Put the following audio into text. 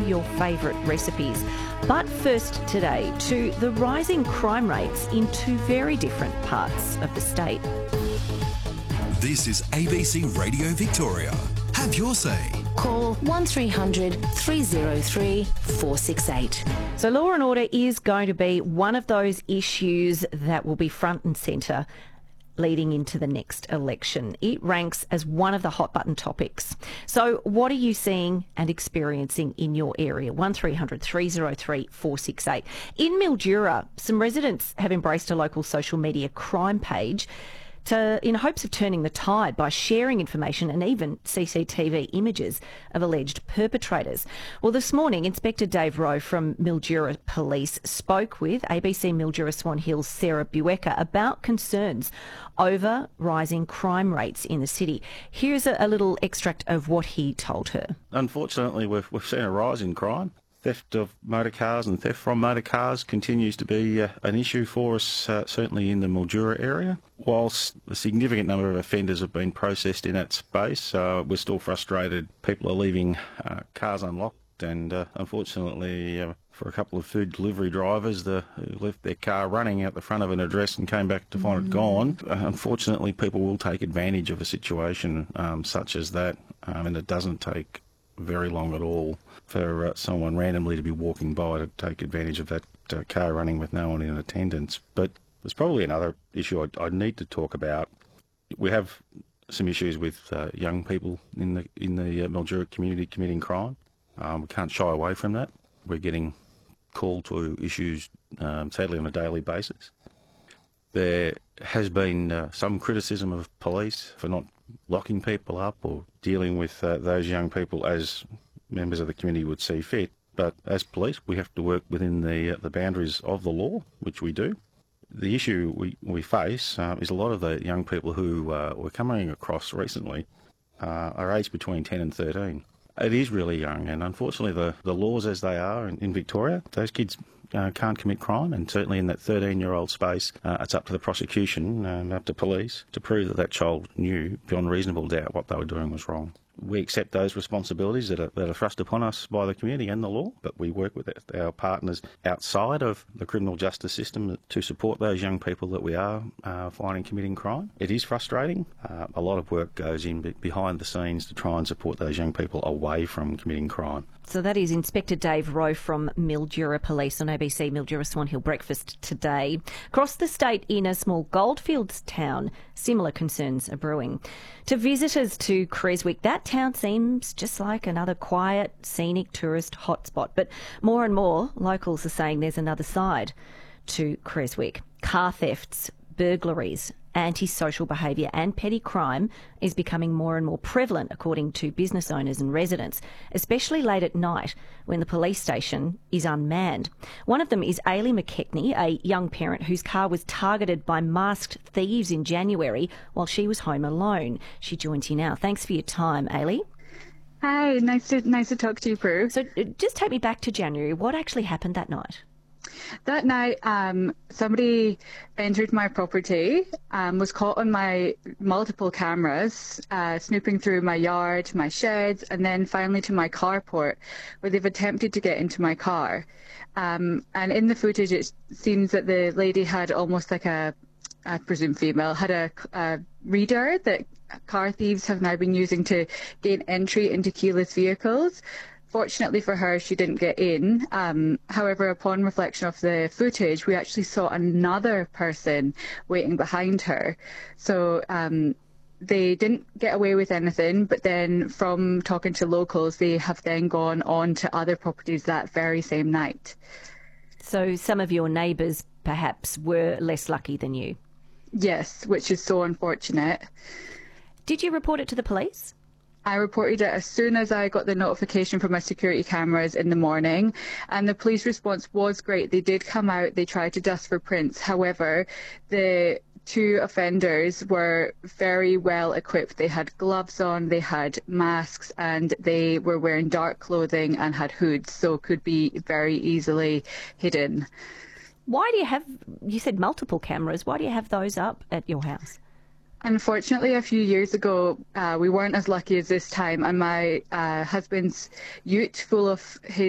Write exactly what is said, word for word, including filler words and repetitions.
your favourite recipes. But first today to the rising crime rates in two very different parts of the state. This is A B C Radio Victoria. Have your say. Call one three hundred three oh three four six eight. So law and order is going to be one of those issues that will be front and centre leading into the next election. It ranks as one of the hot button topics. So what are you seeing and experiencing in your area? one three hundred three oh three four six eight. In Mildura, some residents have embraced a local social media crime page to, in hopes of turning the tide by sharing information and even C C T V images of alleged perpetrators. Well, this morning, Inspector Dave Rowe from Mildura Police spoke with A B C Mildura Swan Hill's Sarah Buecker about concerns over rising crime rates in the city. Here's a, a little extract of what he told her. Unfortunately, we've, we've seen a rise in crime. Theft of motor cars and theft from motor cars continues to be uh, an issue for us, uh, certainly in the Mildura area. Whilst a significant number of offenders have been processed in that space, uh, we're still frustrated. People are leaving uh, cars unlocked, and uh, unfortunately uh, for a couple of food delivery drivers the, who left their car running out the front of an address and came back to find mm. it gone, uh, unfortunately people will take advantage of a situation um, such as that, um, and it doesn't take very long at all for uh, someone randomly to be walking by to take advantage of that uh, car running with no one in attendance. But there's probably another issue I'd, I'd need to talk about. We have some issues with uh, young people in the in the uh, Mildura community committing crime. Um, we can't shy away from that. We're getting called to issues, um, sadly, on a daily basis. There has been uh, some criticism of police for not locking people up or dealing with uh, those young people as members of the community would see fit. But as police, we have to work within the uh, the boundaries of the law, which we do. The issue we, we face uh, is a lot of the young people who uh, we're coming across recently uh, are aged between ten and thirteen. It is really young, and unfortunately the, the laws as they are in, in Victoria, those kids uh, can't commit crime, and certainly in that thirteen-year-old space, uh, it's up to the prosecution and up to police to prove that that child knew beyond reasonable doubt what they were doing was wrong. We accept those responsibilities that are, that are thrust upon us by the community and the law, but we work with our partners outside of the criminal justice system to support those young people that we are uh, finding committing crime. It is frustrating. Uh, a lot of work goes in behind the scenes to try and support those young people away from committing crime. So that is Inspector Dave Rowe from Mildura Police on A B C Mildura Swan Hill Breakfast today. Across the state in a small goldfields town, similar concerns are brewing. To visitors to Creswick, that town seems just like another quiet, scenic tourist hotspot. But more and more, locals are saying there's another side to Creswick. Car thefts, burglaries, antisocial behaviour and petty crime is becoming more and more prevalent, according to business owners and residents, especially late at night when the police station is unmanned. One of them is Ailey McKechnie, a young parent whose car was targeted by masked thieves in January while she was home alone. She joins you now. Thanks for your time, Ailey. Hi, nice to nice to talk to you, Prue. So uh, just take me back to January. What actually happened that night? That night, um, somebody entered my property, um, was caught on my multiple cameras, uh, snooping through my yard, my sheds, and then finally to my carport, where they've attempted to get into my car. Um, and in the footage, it seems that the lady had almost like a, I presume female, had a, a reader that car thieves have now been using to gain entry into keyless vehicles. Fortunately for her, she didn't get in. Um, however, upon reflection of the footage, we actually saw another person waiting behind her. So um, they didn't get away with anything, but then from talking to locals, they have then gone on to other properties that very same night. So some of your neighbours perhaps were less lucky than you? Yes, which is so unfortunate. Did you report it to the police? I reported it as soon as I got the notification from my security cameras in the morning, and the police response was great. They did come out, they tried to dust for prints. However, the two offenders were very well equipped. They had gloves on, they had masks, and they were wearing dark clothing and had hoods, so could be very easily hidden. Why do you have, you said multiple cameras, why do you have those up at your house? Unfortunately, a few years ago, uh, we weren't as lucky as this time, and my uh, husband's ute full of his